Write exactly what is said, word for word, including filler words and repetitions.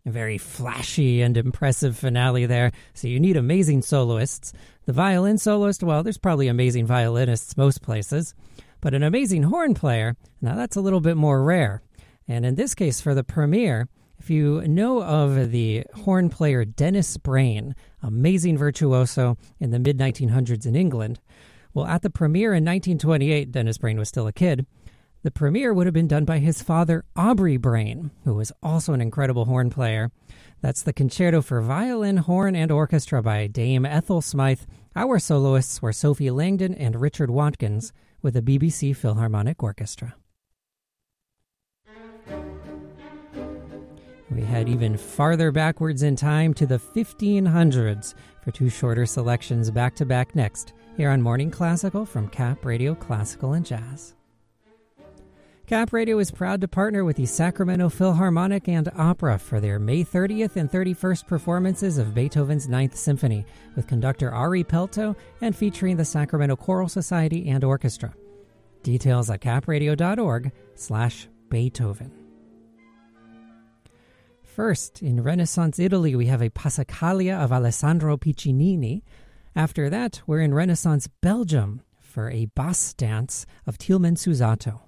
A very flashy and impressive finale there, so you need amazing soloists. The violin soloist, well, there's probably amazing violinists most places, but an amazing horn player, now that's a little bit more rare. And in this case, for the premiere, if you know of the horn player Dennis Brain, amazing virtuoso in the mid nineteen hundreds in England, well, at the premiere in nineteen twenty-eight, Dennis Brain was still a kid. The premiere would have been done by his father, Aubrey Brain, who was also an incredible horn player. That's the Concerto for Violin, Horn, and Orchestra by Dame Ethel Smythe. Our soloists were Sophie Langdon and Richard Watkins with the B B C Philharmonic Orchestra. We head even farther backwards in time to the fifteen hundreds for two shorter selections back-to-back next, here on Morning Classical from Cap Radio Classical and Jazz. Cap Radio is proud to partner with the Sacramento Philharmonic and Opera for their May thirtieth and thirty-first performances of Beethoven's Ninth Symphony, with conductor Ari Pelto and featuring the Sacramento Choral Society and Orchestra. Details at capradio.org slash Beethoven. First, in Renaissance Italy, we have a Passacaglia of Alessandro Piccinini. After that, we're in Renaissance Belgium for a Bass dance of Tieleman Susato.